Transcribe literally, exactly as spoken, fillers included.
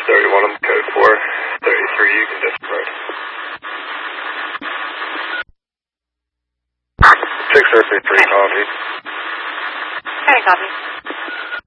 thirty-one, I'm code four thirty-three, you can disregard. six oh three three, copy. Okay, copy.